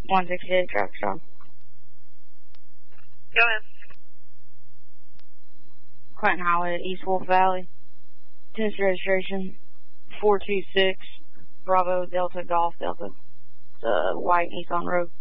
168 traffic stop. Go ahead. Clinton Highway, East Wolf Valley. Tennessee registration 426 Bravo Delta Golf Delta. It's a white Nissan Rogue.